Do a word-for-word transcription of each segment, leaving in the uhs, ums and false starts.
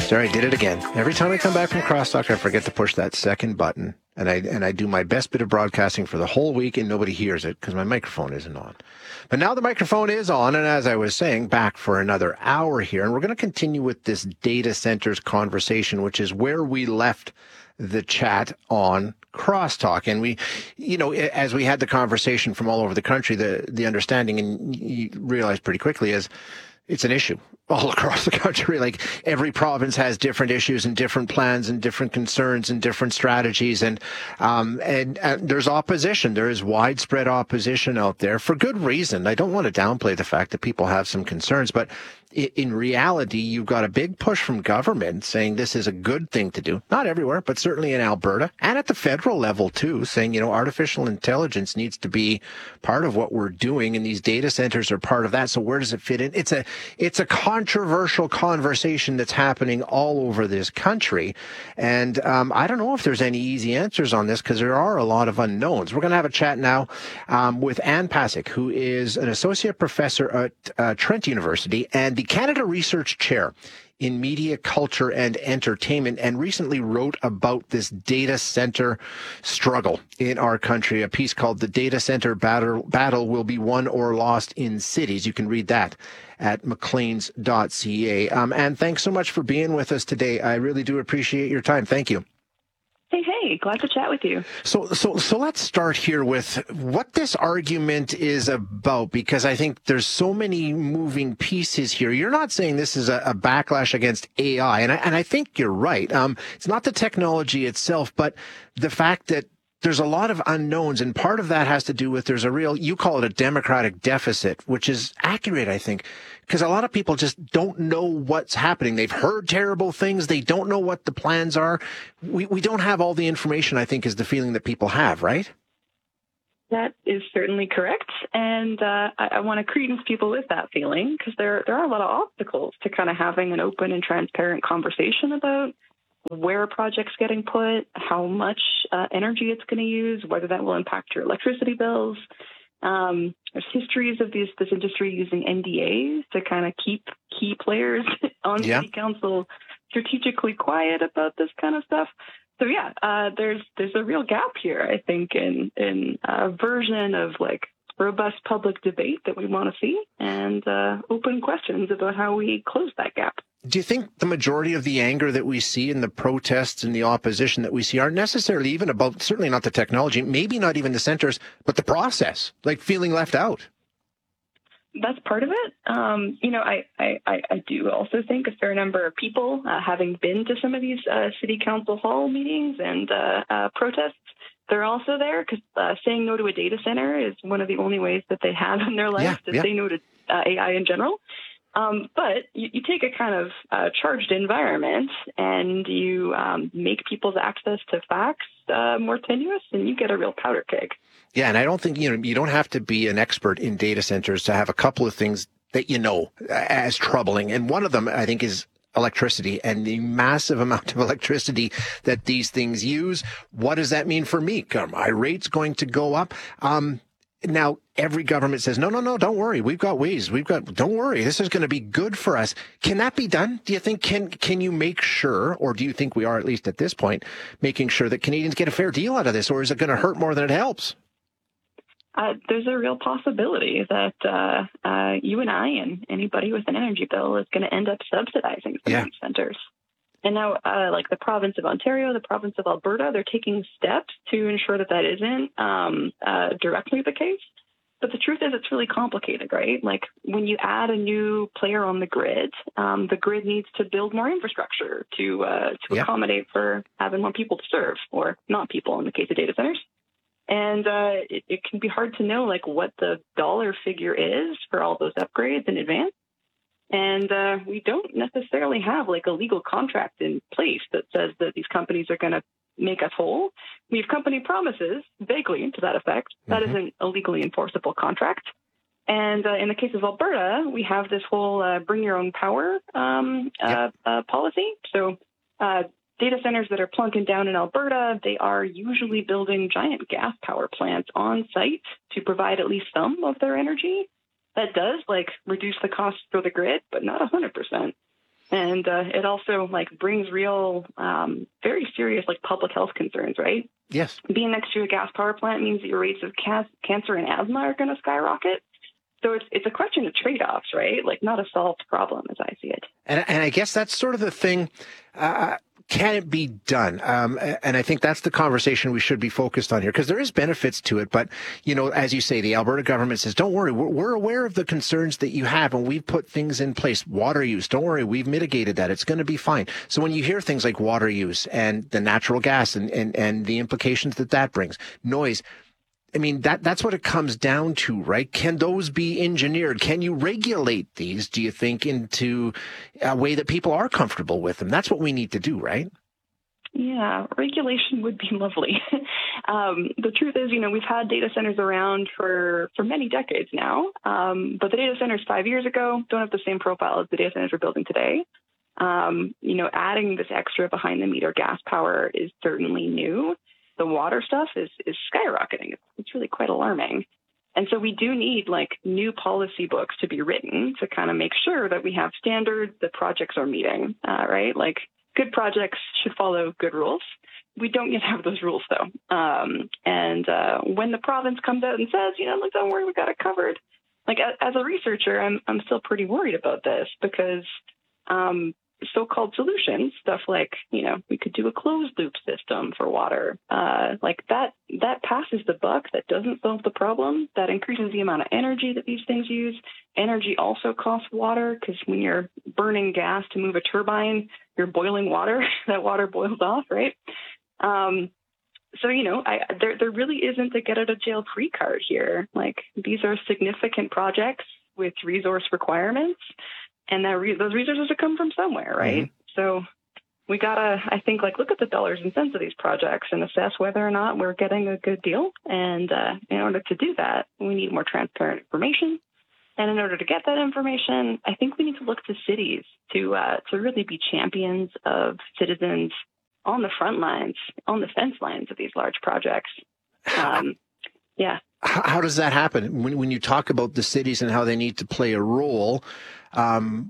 There, I did it again. Every time I come back from Crosstalk, I forget to push that second button, and I and I do my best bit of broadcasting for the whole week, and nobody hears it because my microphone isn't on. But now the microphone is on, and as I was saying, back for another hour here, and we're going to continue with this data centers conversation, which is where we left the chat on Crosstalk. And we, you know, as we had the conversation from all over the country, the the understanding, and you realize pretty quickly, is it's an issue all across the country. Like every province has different issues and different plans and different concerns and different strategies. And, um, and, and there's opposition. There is widespread opposition out there for good reason. I don't want to downplay the fact that people have some concerns, but in reality, you've got a big push from government saying this is a good thing to do. Not everywhere, but certainly in Alberta and at the federal level too, saying, you know, artificial intelligence needs to be part of what we're doing, and these data centers are part of that. So where does it fit in? It's a, it's a controversial conversation that's happening all over this country. And um, I don't know if there's any easy answers on this because there are a lot of unknowns. We're going to have a chat now um, with Anne Pasek, who is an associate professor at uh, Trent University and the Canada Research Chair in Media, Culture, and Entertainment, and recently wrote about this data center struggle in our country, a piece called The Data Center Battle, Battle Will Be Won or Lost in Cities. You can read that at macleans dot c a. Um, and thanks so much for being with us today. I really do appreciate your time. Thank you. Hey, hey, glad to chat with you. So, so, so let's start here with what this argument is about, because I think there's so many moving pieces here. You're not saying this is a, a backlash against A I, and I, and I think you're right. Um, it's not the technology itself, but the fact that there's a lot of unknowns, and part of that has to do with there's a real, you call it a democratic deficit, which is accurate, I think, because a lot of people just don't know what's happening. They've heard terrible things. They don't know what the plans are. We we don't have all the information, I think, is the feeling that people have, right? That is certainly correct. And uh, I, I want to credence people with that feeling, because there, there are a lot of obstacles to kind of having an open and transparent conversation about where a project's getting put, how much uh, energy it's going to use, whether that will impact your electricity bills. Um, there's histories of these, this industry using N D As to kind of keep key players on yeah. city council strategically quiet about this kind of stuff. So yeah, uh, there's there's a real gap here, I think, in in a version of like robust public debate that we want to see, and uh, open questions about how we close that gap. Do you think the majority of the anger that we see in the protests and the opposition that we see aren't necessarily even about, certainly not the technology, maybe not even the centers, but the process, like feeling left out? That's part of it. Um, you know, I, I, I do also think a fair number of people, uh, having been to some of these uh, city council hall meetings and uh, uh, protests, they're also there because uh, saying no to a data center is one of the only ways that they have in their life yeah, to yeah. say no to uh, A I in general. Um, but you, you take a kind of uh, charged environment and you um, make people's access to facts uh, more tenuous, and you get a real powder keg. Yeah, and I don't think, you know, you don't have to be an expert in data centers to have a couple of things that you know as troubling. And one of them, I think, is electricity and the massive amount of electricity that these things use. What does that mean for me? Are my rates going to go up? Um, Now, every government says, no, no, no, don't worry. We've got ways. We've got, don't worry. This is going to be good for us. Can that be done? Do you think, can, can you make sure, or do you think we are, at least at this point, making sure that Canadians get a fair deal out of this, or is it going to hurt more than it helps? Uh, there's a real possibility that uh, uh, you and I and anybody with an energy bill is going to end up subsidizing some yeah. of these centers. And now, uh, like the province of Ontario, the province of Alberta, they're taking steps to ensure that that isn't um, uh, directly the case. But the truth is, it's really complicated, right? Like when you add a new player on the grid, um, the grid needs to build more infrastructure to uh, to yeah. accommodate for having more people to serve, or not people in the case of data centers. And uh, it, it can be hard to know like what the dollar figure is for all those upgrades in advance. And uh, we don't necessarily have like a legal contract in place that says that these companies are going to make us whole. We have company promises, vaguely to that effect. That Mm-hmm. isn't a legally enforceable contract. And uh, in the case of Alberta, we have this whole uh, bring your own power um, yep. uh, uh, policy. So uh, data centers that are plunking down in Alberta, they are usually building giant gas power plants on site to provide at least some of their energy. That does like reduce the cost for the grid, but not one hundred percent. And uh, it also like brings real, um, very serious like public health concerns, right? Yes. Being next to a gas power plant means that your rates of ca- cancer and asthma are going to skyrocket. So it's it's a question of trade-offs, right? Like not a solved problem as I see it. And, and I guess that's sort of the thing. Uh, can it be done? Um, and I think that's the conversation we should be focused on here, because there is benefits to it. But, you know, as you say, the Alberta government says, don't worry, we're, we're aware of the concerns that you have, and we've put things in place. Water use, don't worry, we've mitigated that. It's going to be fine. So when you hear things like water use and the natural gas and, and, and the implications that that brings, noise, I mean, that that's what it comes down to, right? Can those be engineered? Can you regulate these, do you think, into a way that people are comfortable with them? That's what we need to do, right? Yeah, regulation would be lovely. um, the truth is, you know, we've had data centers around for, for many decades now, um, but the data centers five years ago don't have the same profile as the data centers we're building today. Um, you know, adding this extra behind-the-meter gas power is certainly new. The water stuff is, is skyrocketing. It's, it's really quite alarming. And so we do need like new policy books to be written to kind of make sure that we have standards that projects are meeting, uh, right? Like good projects should follow good rules. We don't yet have those rules though. Um, and uh, when the province comes out and says, you know, like, don't worry, we got it covered. Like as a researcher, I'm, I'm still pretty worried about this because um, so-called solutions, stuff like, you know, we could do a closed loop system for water. Uh, like that, that passes the buck. That doesn't solve the problem. That increases the amount of energy that these things use. Energy also costs water because when you're burning gas to move a turbine, you're boiling water. That water boils off, right? Um, so, you know, I, there, there really isn't a get out of jail free card here. Like these are significant projects with resource requirements. And that re- those resources have come from somewhere, right? Mm-hmm. So we gotta, I think, like look at the dollars and cents of these projects and assess whether or not we're getting a good deal. And uh, in order to do that, we need more transparent information. And in order to get that information, I think we need to look to cities to uh, to really be champions of citizens on the front lines, on the fence lines of these large projects. Um, yeah. How, how does that happen? When when you talk about the cities and how they need to play a role, um,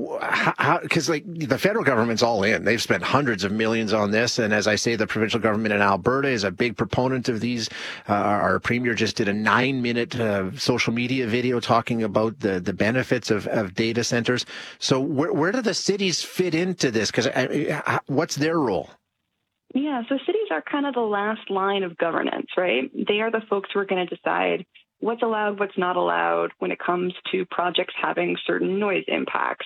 how, because like the federal government's all in. They've spent hundreds of millions on this. And as I say, the provincial government in Alberta is a big proponent of these. Uh, our premier just did a nine minute uh, social media video talking about the, the benefits of, of data centers. So where, where do the cities fit into this? Because what's their role? Yeah, so cities are kind of the last line of governance, right? They are the folks who are going to decide what's allowed, what's not allowed when it comes to projects having certain noise impacts,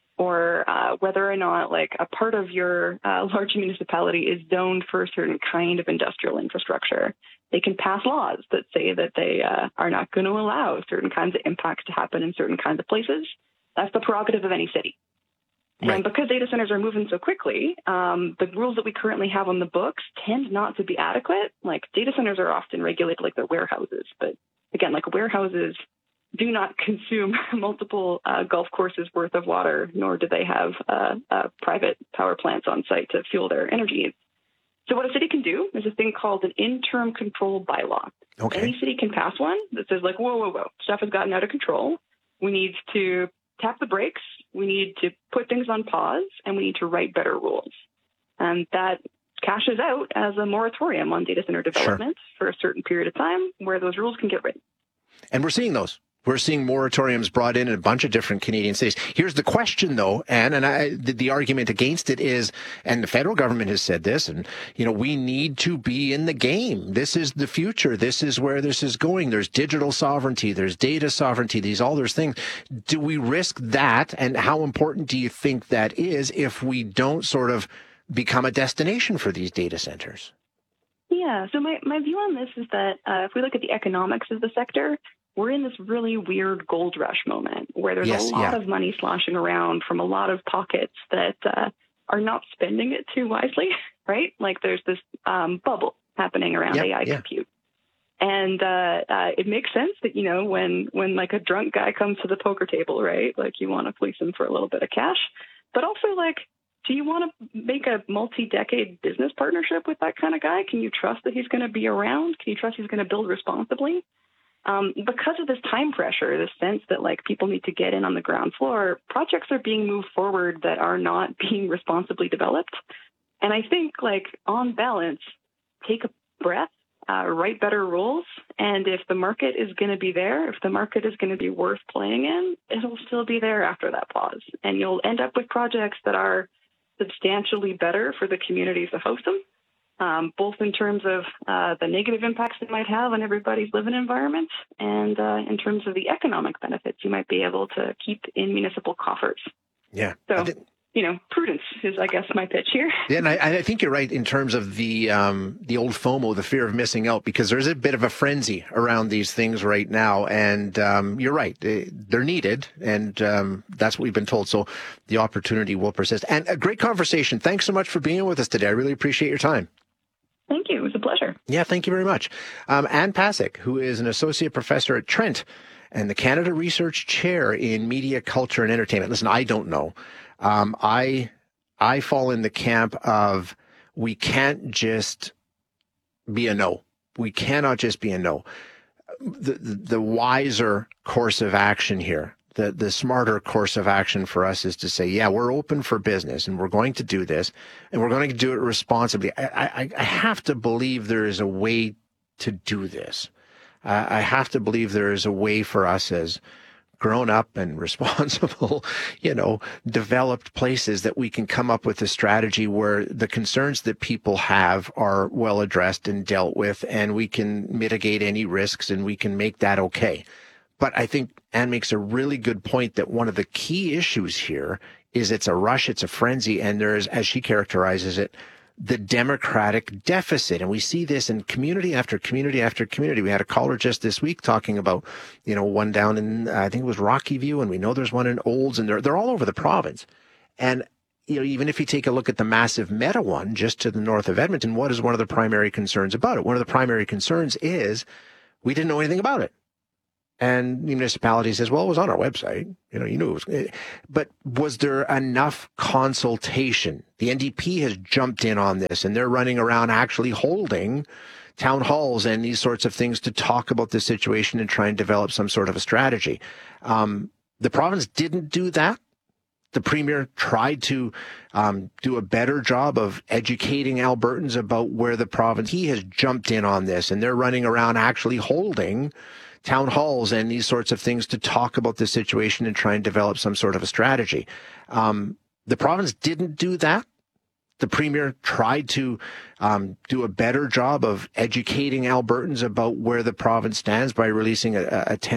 or uh, whether or not like a part of your uh, large municipality is zoned for a certain kind of industrial infrastructure. They can pass laws that say that they uh, are not going to allow certain kinds of impacts to happen in certain kinds of places. That's the prerogative of any city. Right. And because data centers are moving so quickly, um, the rules that we currently have on the books tend not to be adequate. Like data centers are often regulated like they're warehouses. But again, like warehouses do not consume multiple uh, golf courses worth of water, nor do they have uh, uh, private power plants on site to fuel their energy needs. So what a city can do is a thing called an interim control bylaw. Okay. Any city can pass one that says like, whoa, whoa, whoa, stuff has gotten out of control. We need to tap the brakes. We need to put things on pause, and we need to write better rules. And that cashes out as a moratorium on data center development sure. for a certain period of time where those rules can get written. And we're seeing those. We're seeing moratoriums brought in in a bunch of different Canadian cities. Here's the question, though, Anne, and I, the, the argument against it is, and the federal government has said this, and, you know, we need to be in the game. This is the future. This is where this is going. There's digital sovereignty. There's data sovereignty. These, all those things. Do we risk that? And how important do you think that is if we don't sort of become a destination for these data centers? Yeah. So my, my view on this is that uh, if we look at the economics of the sector, we're in this really weird gold rush moment where there's yes, a lot yeah. of money sloshing around from a lot of pockets that uh, are not spending it too wisely, right? Like there's this um, bubble happening around yep, A I yeah. compute. And uh, uh, it makes sense that, you know, when, when like a drunk guy comes to the poker table, right, like you want to fleece him for a little bit of cash. But also, like, do you want to make a multi-decade business partnership with that kind of guy? Can you trust that he's going to be around? Can you trust he's going to build responsibly? Um, because of this time pressure, this sense that like people need to get in on the ground floor, projects are being moved forward that are not being responsibly developed. And I think like on balance, take a breath, uh, write better rules. And if the market is going to be there, if the market is going to be worth playing in, it'll still be there after that pause. And you'll end up with projects that are substantially better for the communities that host them. Um, both in terms of uh, the negative impacts it might have on everybody's living environment and uh, in terms of the economic benefits you might be able to keep in municipal coffers. Yeah. So, you know, prudence is, I guess, my pitch here. Yeah, and I, I think you're right in terms of the um, the old FOMO, the fear of missing out, because there's a bit of a frenzy around these things right now. And um, you're right. They're needed. And um, that's what we've been told. So the opportunity will persist. And a great conversation. Thanks so much for being with us today. I really appreciate your time. Thank you. It was a pleasure. Yeah, thank you very much. Um, Ann Pasek, who is an associate professor at Trent and the Canada Research Chair in Media, Culture, and Entertainment. Listen, I don't know. Um, I I fall in the camp of we can't just be a no. We cannot just be a no. The, the, the wiser course of action here, the, the smarter course of action for us is to say, yeah, we're open for business and we're going to do this and we're going to do it responsibly. I, I, I have to believe there is a way to do this. Uh, I have to believe there is a way for us as grown up and responsible, you know, developed places that we can come up with a strategy where the concerns that people have are well addressed and dealt with, and we can mitigate any risks and we can make that okay. But I think Anne makes a really good point that one of the key issues here is it's a rush, it's a frenzy, and there's, as she characterizes it, the democratic deficit. And we see this in community after community after community. We had a caller just this week talking about, you know, one down in, I think it was Rocky View, and we know there's one in Olds, and they're, they're all over the province. And, you know, even if you take a look at the massive Meta one just to the north of Edmonton, what is one of the primary concerns about it? One of the primary concerns is we didn't know anything about it. And the municipality says, well, it was on our website. You know, you knew it was. But was there enough consultation? The N D P has jumped in on this, and they're running around actually holding town halls and these sorts of things to talk about the situation and try and develop some sort of a strategy. Um, the province didn't do that. The premier tried to um, do a better job of educating Albertans about where the province, he has jumped in on this, and they're running around actually holding town halls and these sorts of things to talk about the situation and try and develop some sort of a strategy. Um, the province didn't do that. The premier tried to um, do a better job of educating Albertans about where the province stands by releasing a, a ten